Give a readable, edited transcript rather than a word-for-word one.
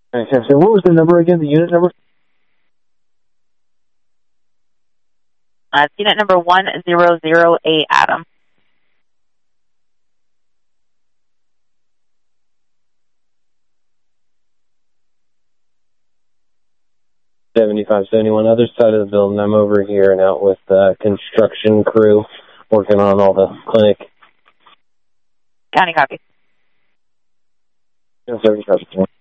So what was the number again, the unit number? It's unit number 1008, Adam. $7571, other side of the building. I'm over here and out with the construction crew working on all the clinic. County copy. 7571.